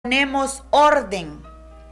ponemos orden.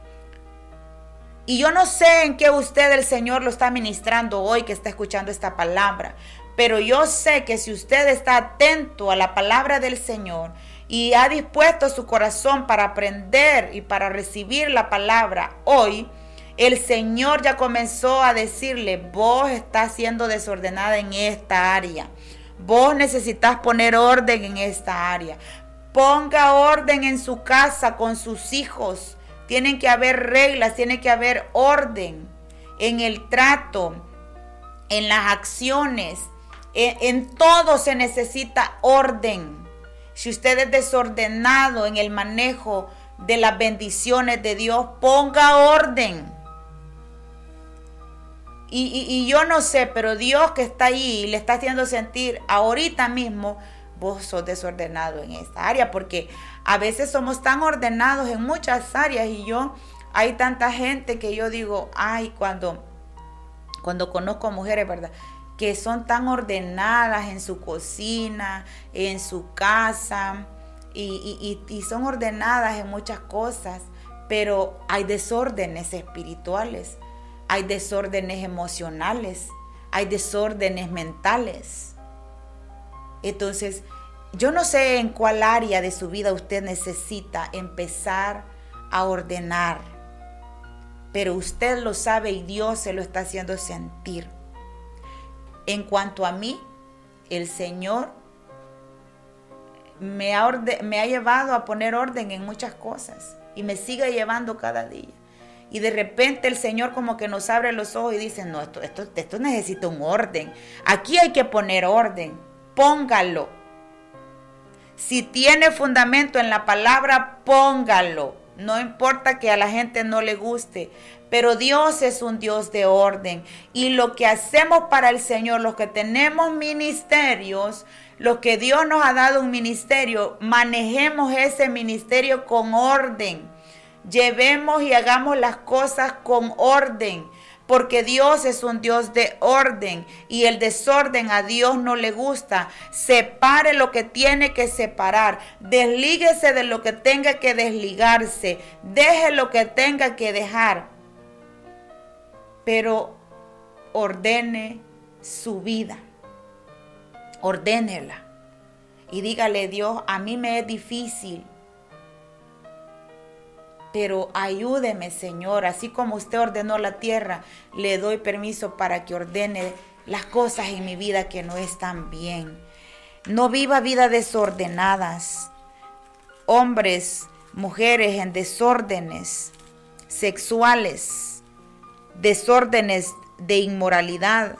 Y yo no sé en qué usted, el Señor, lo está ministrando hoy que está escuchando esta palabra, pero yo sé que si usted está atento a la palabra del Señor y ha dispuesto su corazón para aprender y para recibir la palabra hoy, el Señor ya comenzó a decirle: vos estás siendo desordenada en esta área, vos necesitas poner orden en esta área. Ponga orden en su casa con sus hijos. Tienen que haber reglas, tiene que haber orden en el trato, en las acciones, en todo se necesita orden. Si usted es desordenado en el manejo de las bendiciones de Dios, ponga orden. Y yo no sé, pero Dios que está ahí le está haciendo sentir ahorita mismo: vos sos desordenado en esta área, porque a veces somos tan ordenados en muchas áreas y hay tanta gente que yo digo, ay, cuando conozco mujeres, ¿verdad?, que son tan ordenadas en su cocina, en su casa, y son ordenadas en muchas cosas, pero hay desórdenes espirituales, hay desórdenes emocionales, hay desórdenes mentales. Entonces, yo no sé en cuál área de su vida usted necesita empezar a ordenar, pero usted lo sabe y Dios se lo está haciendo sentir. En cuanto a mí, el Señor me ha llevado a poner orden en muchas cosas y me sigue llevando cada día. Y de repente el Señor como que nos abre los ojos y dice: no, esto necesita un orden. Aquí hay que poner orden. Póngalo. Si tiene fundamento en la palabra, póngalo. No importa que a la gente no le guste, pero Dios es un Dios de orden. Y lo que hacemos para el Señor, los que tenemos ministerios, los que Dios nos ha dado un ministerio, manejemos ese ministerio con orden. Llevemos y hagamos las cosas con orden, porque Dios es un Dios de orden y el desorden a Dios no le gusta. Separe lo que tiene que separar, deslíguese de lo que tenga que desligarse, deje lo que tenga que dejar, pero ordene su vida, ordénela y dígale: Dios, a mí me es difícil, pero ayúdeme, Señor, así como usted ordenó la tierra, le doy permiso para que ordene las cosas en mi vida que no están bien. No viva vidas desordenadas. Hombres, mujeres en desórdenes sexuales, desórdenes de inmoralidad,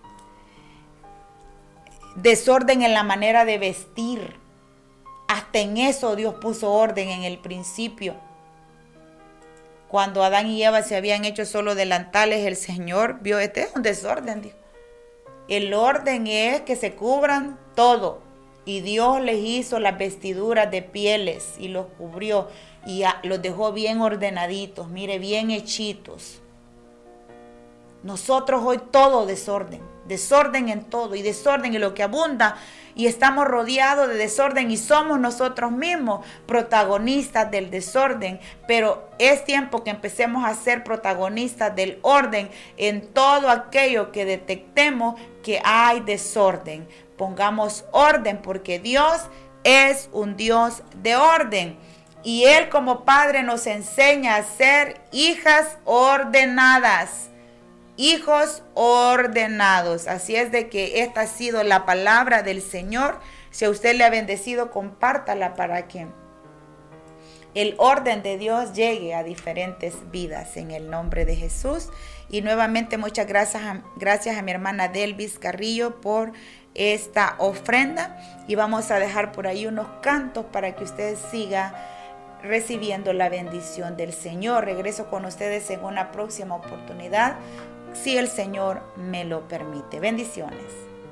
desorden en la manera de vestir. Hasta en eso Dios puso orden en el principio. Cuando Adán y Eva se habían hecho solo delantales, el Señor vio: este es un desorden, dijo. El orden es que se cubran todo. Y Dios les hizo las vestiduras de pieles y los cubrió y los dejó bien ordenaditos, mire, bien hechitos. Nosotros hoy todo desorden en todo y desorden en lo que abunda, y estamos rodeados de desorden y somos nosotros mismos protagonistas del desorden, pero es tiempo que empecemos a ser protagonistas del orden en todo aquello que detectemos que hay desorden. Pongamos orden, porque Dios es un Dios de orden y Él como Padre nos enseña a ser hijas ordenadas. Hijos ordenados. Así es de que esta ha sido la palabra del Señor. Si a usted le ha bendecido, compártala para que el orden de Dios llegue a diferentes vidas en el nombre de Jesús. Y nuevamente muchas gracias a mi hermana Delvis Carrillo por esta ofrenda. Y vamos a dejar por ahí unos cantos para que usted siga recibiendo la bendición del Señor. Regreso con ustedes en una próxima oportunidad, si el Señor me lo permite. Bendiciones.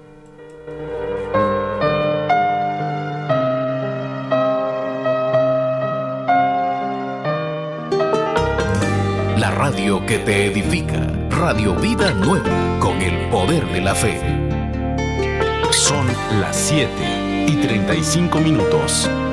La radio que te edifica, Radio Vida Nueva, con el poder de la fe. Son las 7:35.